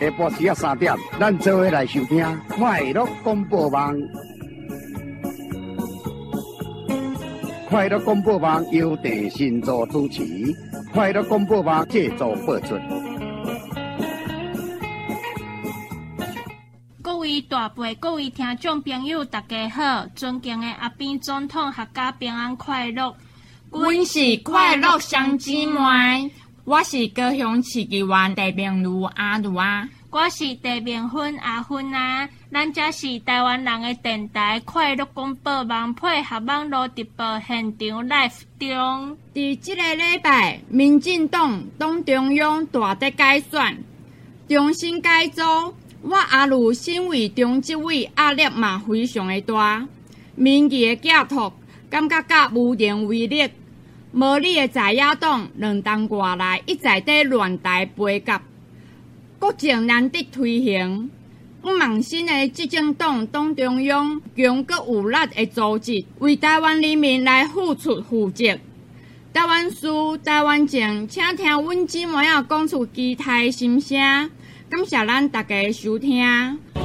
下晡时啊3点，咱做伙来收听快乐广播网。快乐广播网由陈新作主持，快乐广播网制作播出。 各位大辈、各位听众朋友，大家好！尊敬的阿扁总统，阖家平安快乐。 阮是快乐双姊妹，我是高雄市议员陈明如阿如啊， 我是陈明芬阿芬啊。咱这是台湾人的电台快乐广播网，配合网络直播现场 live 中。 伫这个礼拜，民进党党中央大地改选，重新改组。我阿如身为中执委压力嘛非常的大，民意的寄托感觉甲无能为力。无理的在野党2冬外来一再在乱台背夹，国政难得推行。我望新的执政党党中央强搁有力的组织，为台湾人民来付出负责。台湾事、台湾情，请听阮姊妹仔讲出期待心声。感谢咱大家的收听。